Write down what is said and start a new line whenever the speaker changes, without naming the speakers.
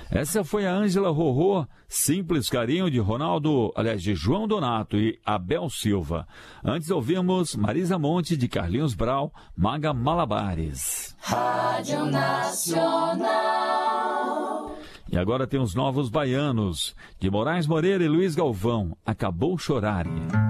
Essa foi a Ângela Rorô, Simples Carinho de João Donato e Abel Silva. Antes ouvimos Marisa Monte de Carlinhos Brau, Maga Malabares.
Rádio Nacional.
E agora tem os Novos Baianos, de Moraes Moreira e Luiz Galvão, Acabou Chorar.